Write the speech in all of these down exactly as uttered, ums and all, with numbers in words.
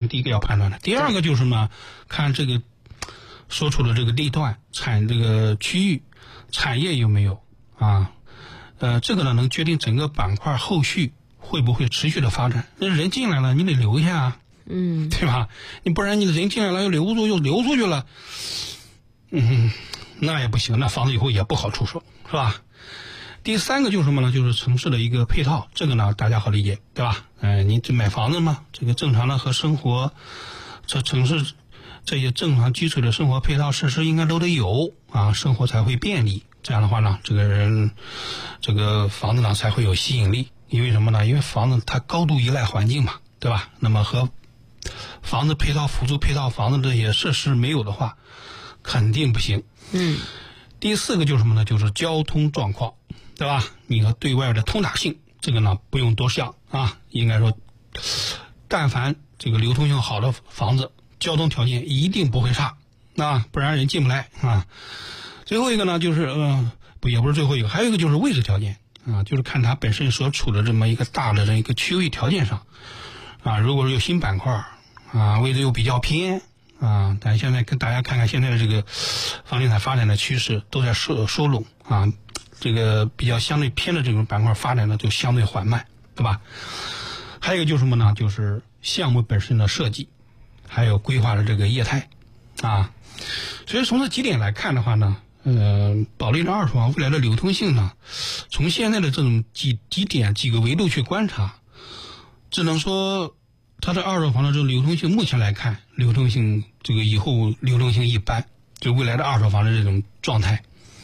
第一个要判断的。第二个就是呢，看这个所处的这个地段、产这个区域、产业有没有啊，呃，这个呢能决定整个板块后续会不会持续的发展。那人进来了，你得留下啊， 嗯， 对吧？你不然你的人进来了又留不住，又流出去了，嗯，那也不行，那房子以后也不好出手，是吧？第三个就是什么呢？就是城市的一个配套，这个呢大家好理解，对吧？嗯、呃，你这买房子嘛，这个正常的和生活，这城市这些正常基础的生活配套设施应该都得有啊，生活才会便利。这样的话呢，这个人这个房子呢才会有吸引力。因为什么呢？因为房子它高度依赖环境嘛，对吧？那么和房子配套、辅助配套房子这些设施没有的话，肯定不行。 嗯。 第四个就是什么呢？就是交通状况。对吧？你和对外的通达性，这个呢不用多想啊。应该说，但凡这个流通性好的房子，交通条件一定不会差啊，不然人进不来啊。最后一个呢，就是呃，不也不是最后一个，还有一个就是位置条件啊，就是看它本身所处的这么一个大的这一个区域条件上啊。如果是有新板块啊，位置又比较偏啊，但现在跟大家看看现在的这个房地产发展的趋势都在收收拢啊。这个比较相对偏的这种板块发展呢，就相对缓慢，对吧？还有一个就是什么呢？就是项目本身的设计，还有规划的这个业态，啊，所以从这几点来看的话呢，呃，保利的二手房未来的流通性呢，从现在的这种几几点几个维度去观察，只能说它的二手房的这个流通性，目前来看，流通性这个以后流通性一般，就未来的二手房的这种状态。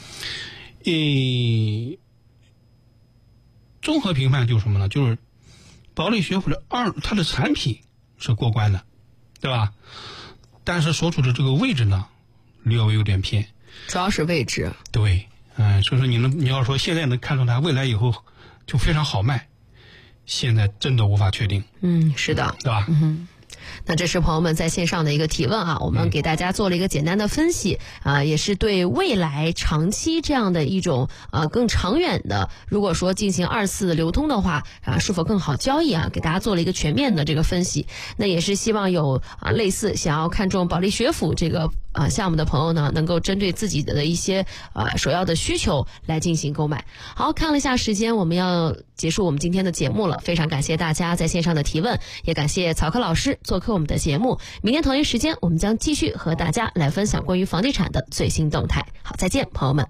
诶，综合评判就是什么呢？就是保利学府的二，它的产品是过关的，对吧？但是所处的这个位置呢，略微有点偏， 主要是位置。 对，嗯、呃，所以说你能，你要说现在能看出它未来以后就非常好卖，现在真的无法确定。 嗯，是的， 对吧？ 嗯。那这是朋友们在线上的一个提问啊，我们给大家做了一个简单的分析啊、呃，也是对未来长期这样的一种呃更长远的，如果说进行二次流通的话啊，是否更好交易啊，给大家做了一个全面的这个分析。那也是希望有啊类似想要看中保利学府这个啊项目的朋友呢，能够针对自己的一些啊首要的需求来进行购买。好，看了一下时间，我们要结束我们今天的节目了，非常感谢大家在线上的提问，也感谢曹科老师做客我们的节目。明天同一时间，我们将继续和大家来分享关于房地产的最新动态。好，再见，朋友们。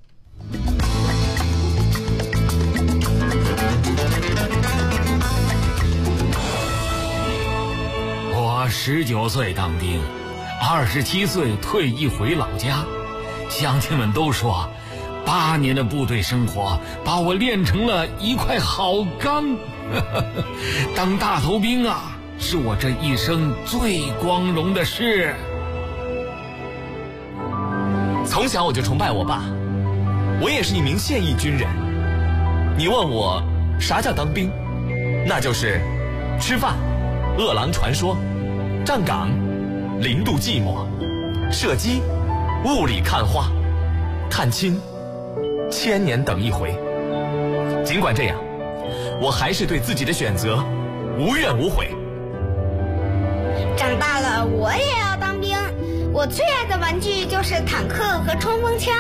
我十九岁当兵，二十七岁退役回老家，乡亲们都说，八年的部队生活把我练成了一块好钢。当大头兵啊，是我这一生最光荣的事。 从小我就崇拜我爸，我也是一名现役军人。你问我啥叫当兵，那就是吃饭、饿狼传说、站岗、零度寂寞、射击、雾里看花、看清千年等一回。尽管这样，我还是对自己的选择无怨无悔。 长大了我也要当兵，我最爱的玩具就是坦克和冲锋枪。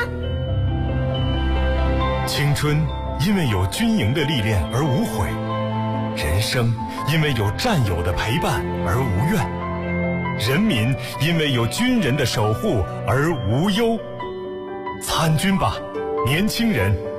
青春因为有军营的历练而无悔，人生因为有战友的陪伴而无怨，人民因为有军人的守护而无忧。参军吧，年轻人！